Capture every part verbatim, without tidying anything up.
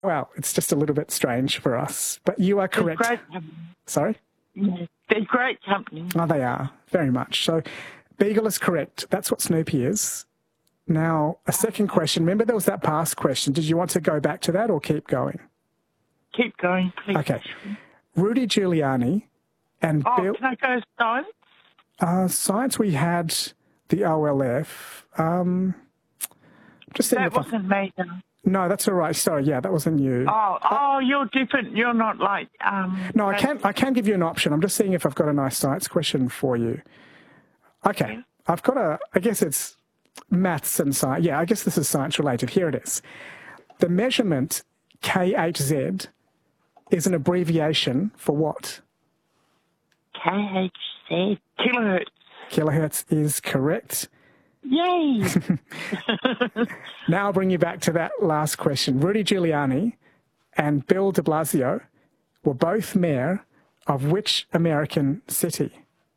Well, it's just a little bit strange for us, but you are correct. They're great company. Sorry? Yeah, they're great company. Oh, they are, very much. So Beagle is correct. That's what Snoopy is. Now, a second question. Remember there was that past question. Did you want to go back to that or keep going? Keep going, please. Okay. Rudy Giuliani and Oh, Bill... can I go science? Uh, science, we had the O L F. Um, just That wasn't me, though. No, that's all right. Sorry, yeah, that wasn't you. Oh, oh, you're different. You're not like... Um, no, I can I can give you an option. I'm just seeing if I've got a nice science question for you. Okay, yeah. I've got a... I guess it's maths and science. Yeah, I guess this is science related. Here it is. The measurement K H Z is an abbreviation for what? K H Z. Kilohertz. Kilohertz is correct. Yay! Now I'll bring you back to that last question. Rudy Giuliani and Bill de Blasio were both mayor of which American city?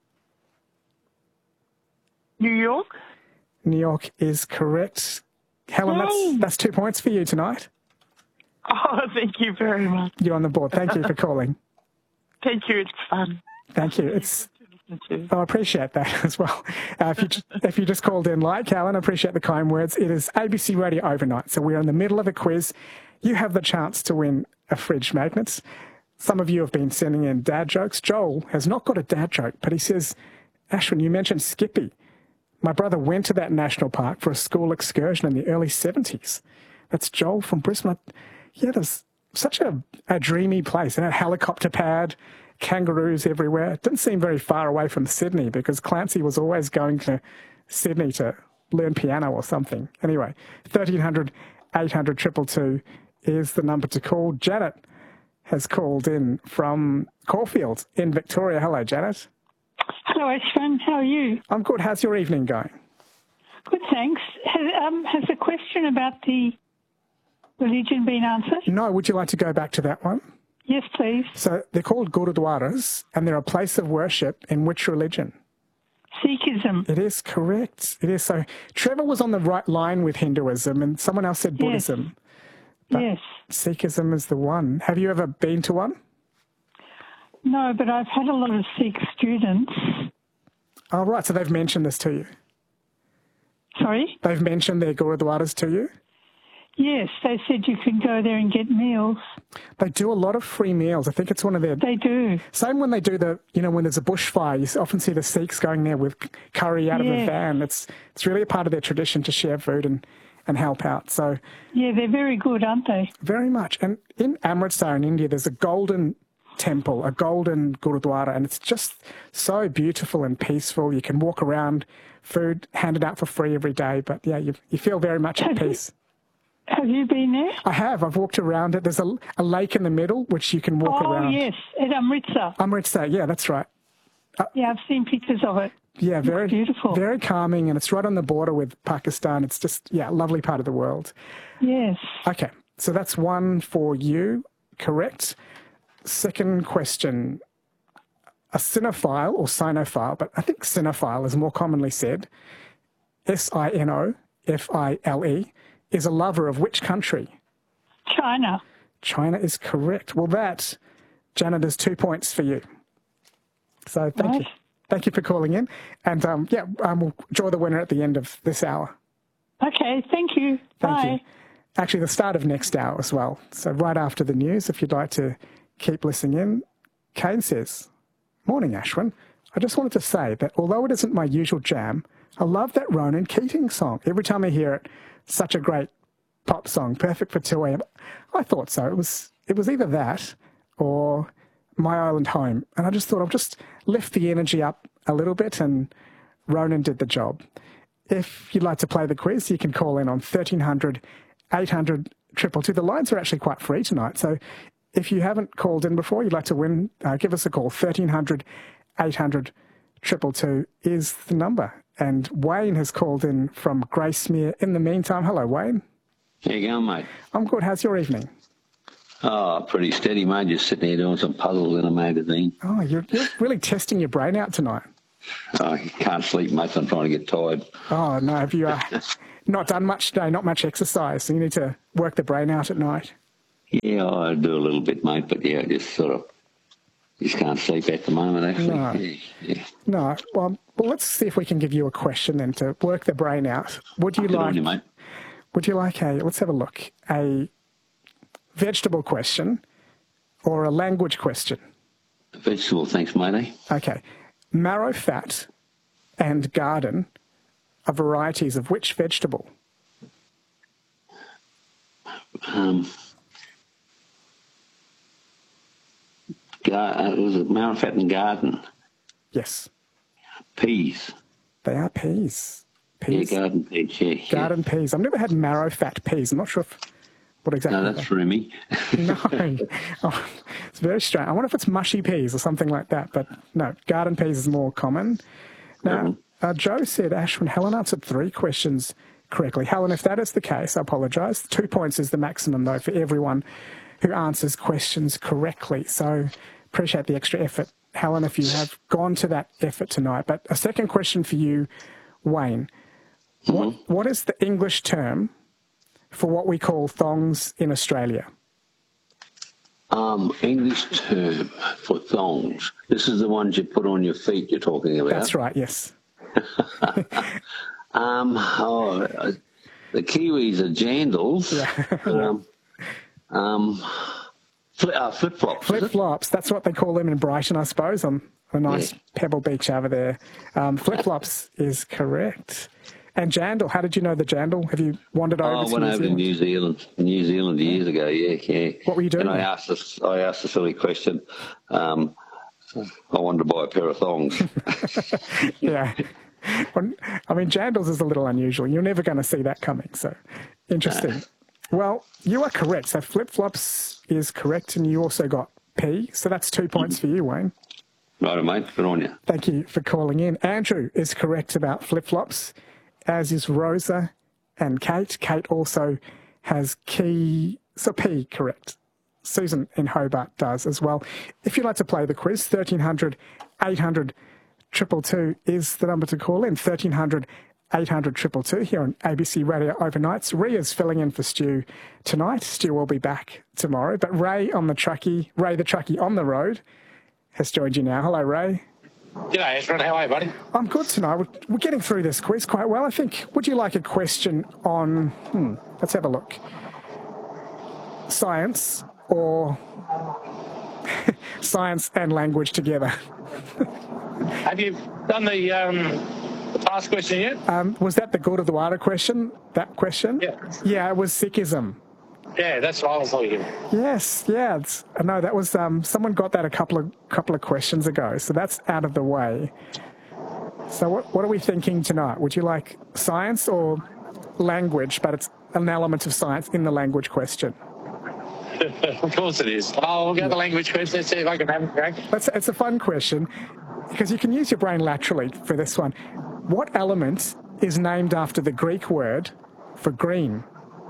New York. New York is correct. Helen, that's, that's two points for you tonight. Oh, thank you very much. You're on the board. Thank you for calling. Thank you. It's fun. Thank you. It's... Oh, I appreciate that as well. Uh, if, you just, if you just called in like Alan, I appreciate the kind words. It is A B C Radio Overnight, so we're in the middle of a quiz. You have the chance to win a fridge magnet. Some of you have been sending in dad jokes. Joel has not got a dad joke, but he says, Ashwin, you mentioned Skippy. My brother went to that national park for a school excursion in the early seventies. That's Joel from Brisbane. Yeah, there's such a, a dreamy place, and a helicopter pad, kangaroos everywhere. It didn't seem very far away from Sydney because Clancy was always going to Sydney to learn piano or something. Anyway, thirteen hundred, eight hundred, two two two is the number to call. Janet has called in from Caulfield in Victoria. Hello, Janet. Hello, Ashwin. How are you? I'm good. How's your evening going? Good, thanks. Has, um, has the question about the religion been answered? No. Would you like to go back to that one? Yes, please. So they're called Gurudwaras, and they're a place of worship in which religion? Sikhism. It is correct. It is. So Trevor was on the right line with Hinduism, and someone else said Buddhism. Yes. yes. Sikhism is the one. Have you ever been to one? No, but I've had a lot of Sikh students. Oh, right. So they've mentioned this to you? Sorry? They've mentioned their Gurudwaras to you? Yes, they said you can go there and get meals. They do a lot of free meals. I think it's one of their... They do. Same when they do the, you know, when there's a bushfire, you often see the Sikhs going there with curry out yes. of a van. It's it's really a part of their tradition to share food and, and help out. So yeah, they're very good, aren't they? Very much. And in Amritsar in India, there's a golden temple, a golden Gurudwara, and it's just so beautiful and peaceful. You can walk around, food handed out for free every day, but yeah, you, you feel very much at peace. Have you been there? I have. I've walked around it. There's a, a lake in the middle, which you can walk oh, around. Oh, yes, at Amritsar. Amritsar, yeah, that's right. Uh, yeah, I've seen pictures of it. Yeah, it's very beautiful. Very calming, and it's right on the border with Pakistan. It's just, yeah, a lovely part of the world. Yes. Okay, so that's one for you, correct. Second question. A sinophile or sinophile, but I think sinophile is more commonly said, S I N O F I L E, is a lover of which country? China. China is correct. Well, that, Janet, is two points for you. So thank right. you. Thank you for calling in. And, um, yeah, um, we'll draw the winner at the end of this hour. Okay, thank you. Thank Bye. you. Actually, the start of next hour as well. So right after the news, if you'd like to keep listening in, Kane says, Morning, Ashwin. I just wanted to say that although it isn't my usual jam, I love that Ronan Keating song. Every time I hear it, such a great pop song, perfect for two a.m. I thought so. It was it was either that or My Island Home. And I just thought I'll just lift the energy up a little bit, and Ronan did the job. If you'd like to play the quiz, you can call in on thirteen hundred, eight hundred, two two two. The lines are actually quite free tonight. So if you haven't called in before, you'd like to win, uh, give us a call. thirteen hundred, eight hundred, two two two is the number. And Wayne has called in from Gracemere. In the meantime, hello, Wayne. How you going, mate? I'm good. How's your evening? Oh, pretty steady, mate. Just sitting here doing some puzzles in a magazine. Oh, you're, you're really testing your brain out tonight. Oh, I can't sleep, mate, so I'm trying to get tired. Oh, no. Have you uh, not done much today, not much exercise, so you need to work the brain out at night? Yeah, I do a little bit, mate, but yeah, just sort of, just can't sleep at the moment, actually. No. Yeah, yeah. No. Well, well, let's see if we can give you a question then to work the brain out. Would you Good like? on you, mate. Would you like a? Let's have a look. A vegetable question or a language question? Vegetable, thanks, matey. Okay. Marrow fat and garden are varieties of which vegetable? Um, gar- uh, was it marrowfat and garden? Yes, Peas. they are peas. Peas. Yeah, garden peas, yeah. yeah. Garden peas. I've never had marrow fat peas. I'm not sure if what exactly. No, that's through me. No, oh, it's very strange. I wonder if it's mushy peas or something like that. But no, garden peas is more common. Now, uh, Joe said Ashwin Helen answered three questions correctly. Helen, if that is the case, I apologise. Two points is the maximum, though, for everyone who answers questions correctly. So appreciate the extra effort, Helen, if you have gone to that effort tonight. But a second question for you, Wayne. Mm-hmm. What, what is the English term for what we call thongs in Australia? Um, English term for thongs. This is the ones you put on your feet you're talking about. That's right, yes. um, oh, uh, the Kiwis are jandals. Yeah. um, um, fli- uh, flip-flops. Flip-flops, that's what they call them in Brighton, I suppose, on a nice Yeah. pebble beach over there. Um, flip-flops is correct. And jandal, how did you know the jandal? Have you wandered over Oh, to I went New over Zealand? to New Zealand, New Zealand years ago. Yeah, yeah. What were you doing And I there? asked this. I asked a silly question. Um, I wanted to buy a pair of thongs. Yeah. Well, I mean, jandals is a little unusual. You're never going to see that coming, so interesting. Well, you are correct. So flip-flops is correct, and you also got P, so that's two points for you, Wayne. Right, mate. Good on you. Thank you for calling in. Andrew is correct about flip-flops, as is Rosa and Kate. Kate also has key, so P correct. Susan in Hobart does as well. If you'd like to play the quiz, thirteen hundred, eight hundred, two two two is the number to call in, thirteen hundred, eight hundred, two two two here on A B C Radio Overnights. Ria's filling in for Stu tonight. Stu will be back tomorrow. But Ray on the truckie, Ray the truckie on the road has joined you now. Hello, Ray. G'day, Ezra. How are you, buddy? I'm good tonight. We're, we're getting through this quiz quite well, I think. Would you like a question on, hmm, let's have a look, science or science and language together? Have you done the, um, the past question yet? Um, was that the Gurdwara question, that question? Yeah. Yeah, it was Sikhism. Yeah, that's what I was thinking. Yes, yeah. It's, no, that was, um, someone got that a couple of couple of questions ago, so that's out of the way. So what, what are we thinking tonight? Would you like science or language, but it's an element of science in the language question? Of course it is. Oh, we'll go to the language question. Let's see if I can have it correct. It's, it's a fun question because you can use your brain laterally for this one. What element is named after the Greek word for green?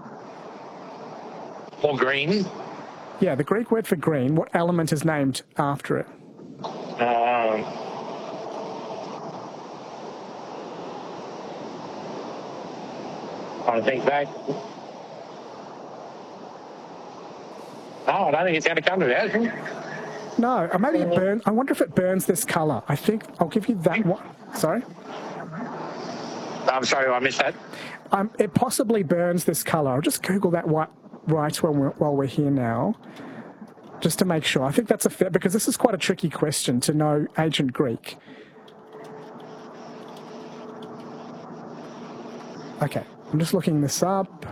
Or green. Yeah, the Greek word for green, what element is named after it? Um, I think back. No, I don't think it's going to come to that. No, or maybe it burns. I wonder if it burns this colour. I think I'll give you that one. Sorry? I'm sorry, I missed that. Um, it possibly burns this colour. I'll just Google that while, right while we're, while we're here now, just to make sure. I think that's a fair, because this is quite a tricky question to know ancient Greek. Okay, I'm just looking this up.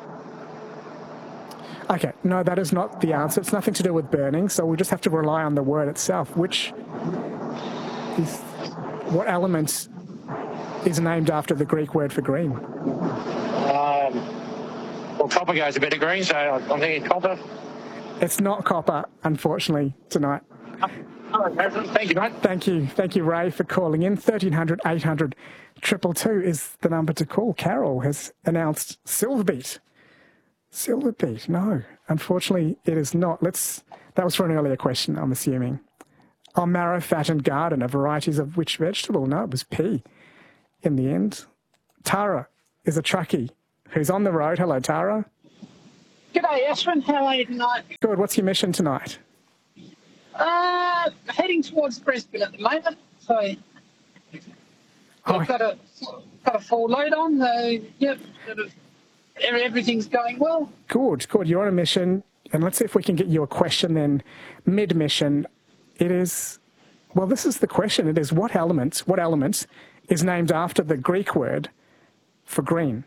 Okay, no, that is not the answer. It's nothing to do with burning, so we'll just have to rely on the word itself, which is, what element is named after the Greek word for green? Um, well, copper goes a bit of green, so I'm thinking copper. It's not copper, unfortunately, tonight. Oh, thank you, mate. Thank you. Thank you, Ray, for calling in. thirteen hundred, eight hundred, two two two is the number to call. Carol has announced Silverbeat. Silverbeat, no. Unfortunately, it is not. Let's. That was for an earlier question, I'm assuming. Oh, marrow, fat and garden are varieties of which vegetable? No, it was pea in the end. Tara is a truckie who's on the road. Hello, Tara. G'day, Ashwin. How are you tonight? Good. What's your mission tonight? Uh, heading towards Brisbane at the moment. So Oh, I've got a got a full load on. So yep, sort of, everything's going well. good, good. You're on a mission, and let's see if we can get you a question then mid-mission. It is, well, this is the question. It is what element, what element is named after the Greek word for green?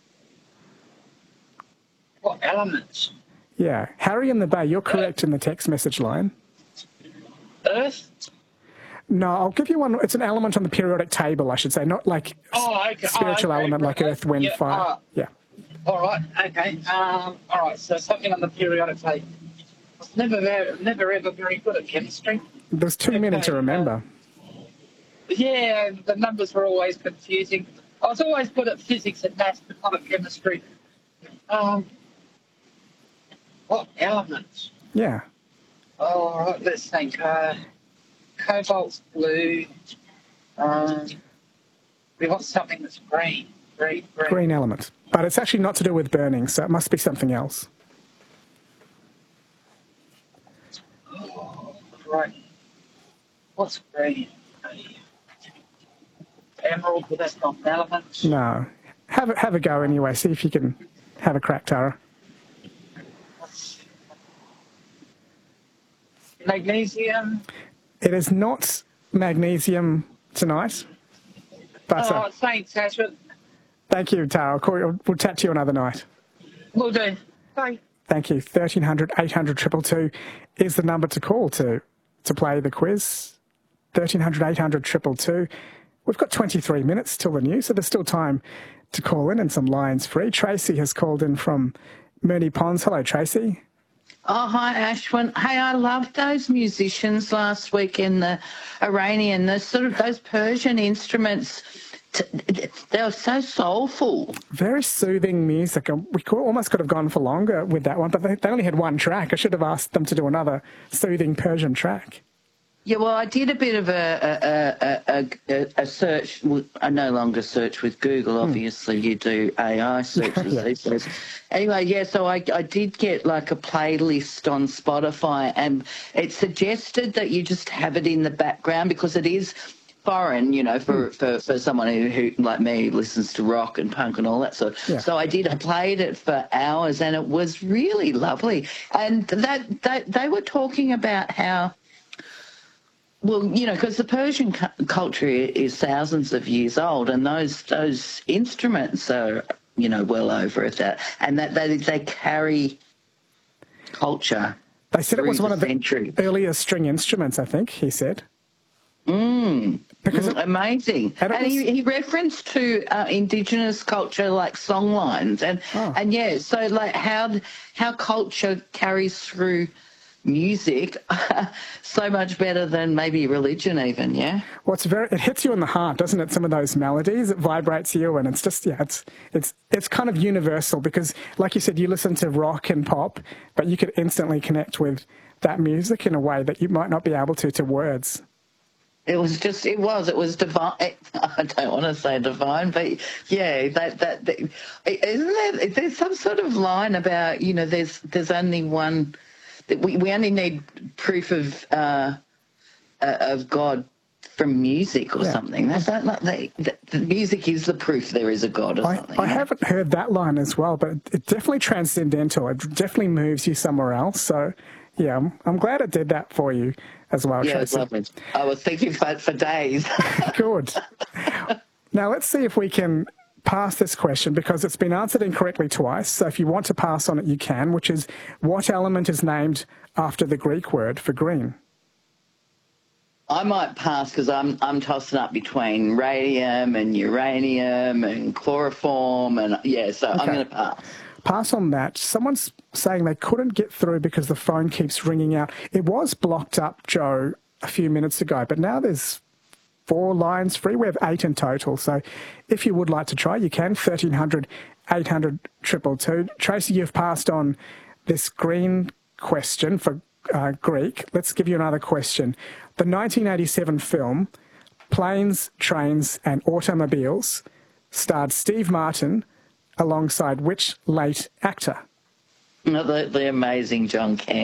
What elements? Yeah. Harry in the Bay, you're correct in the text message line. Earth? No, I'll give you one. It's an element on the periodic table, I should say, not like Oh, okay. spiritual oh, okay. element like Right. earth, wind, Yeah, fire. uh, Yeah. All right. Okay. Um, all right. So something on the periodic table. I was never, very, never ever very good at chemistry. There's too many Okay, to remember. Yeah, the numbers were always confusing. I was always good at physics and maths, but not at chemistry. Um, what elements? Yeah. Oh, all right, let's think. Uh, cobalt's blue. Um, we want something that's green. Green, green. Green element. But it's actually not to do with burning, so it must be something else. Oh, right. What's green? Emerald, but that's not an element. No. Have a, have a go anyway. See if you can have a crack, Tara. Magnesium. It is not magnesium tonight. But uh, Oh, thanks, Ashwin. thank you, Tara. I'll call you, we'll chat to you another night. Will do. Bye. Thank you. thirteen hundred, eight hundred, two two two is the number to call to, to play the quiz. thirteen hundred, eight hundred, two two two. We've got twenty-three minutes till the news, so there's still time to call in and some lines free. Tracy has called in from Moonee Ponds. Hello, Tracy. Oh, hi, Ashwin. Hey, I loved those musicians last week in the Iranian, the sort of those Persian instruments. T- they were so soulful. Very soothing music. And we could, almost could have gone for longer with that one, but they, they only had one track. I should have asked them to do another soothing Persian track. Yeah, well, I did a bit of a a, a, a, a search. I no longer search with Google. Obviously, you do A I searches Yeah. these days. Anyway, yeah, so I, I did get like a playlist on Spotify, and it suggested that you just have it in the background because it is foreign, you know, for, for, for someone who, who, like me, listens to rock and punk and all that sort. Yeah. So I did. I played it for hours, and it was really lovely. And that, that they were talking about how, well, you know, because the Persian cu- culture is thousands of years old, and those those instruments are, you know, well over it, that, and that they they carry culture. They said it was through one the of the century. earlier string instruments, I think, he said. Mm. Because it- Amazing. and And, it was- he, he referenced to uh, indigenous culture like songlines, and Oh. and yeah, so like how how culture carries through music so much better than maybe religion even, yeah? Well, it's very, it hits you in the heart, doesn't it? Some of those melodies, it vibrates you, and it's just, yeah, it's, it's, it's kind of universal because, like you said, you listen to rock and pop, but you could instantly connect with that music in a way that you might not be able to to words. It was just, it was, it was divine. I don't want to say divine, but yeah, that, that, that isn't there, there's some sort of line about, you know, there's, there's only one, that we, we only need proof of, uh, uh, of God from music or Yeah. something. That's not, not the, the, the music is the proof there is a God or I, something. I haven't heard that line as well, but it definitely transcendental. It definitely moves you somewhere else. So, yeah, I'm, I'm glad it did that for you as well, Yeah, it's Tracy. lovely. I was thinking for, for days. Good. Now, let's see if we can pass this question because it's been answered incorrectly twice. So if you want to pass on it, you can, which is what element is named after the Greek word for green? I might pass because I'm I'm tossing up between radium and uranium and chloroform and yeah, so I'm Okay. going to pass. Pass on that. Someone's saying they couldn't get through because the phone keeps ringing out. It was blocked up, Joe, a few minutes ago, but now there's four lines free. We have eight in total. So if you would like to try, you can. thirteen hundred, eight hundred, two two two. Tracy, you've passed on this green question for uh, Greek. Let's give you another question. The nineteen eighty-seven film Planes, Trains and Automobiles starred Steve Martin alongside which late actor? The, the amazing John Cairns.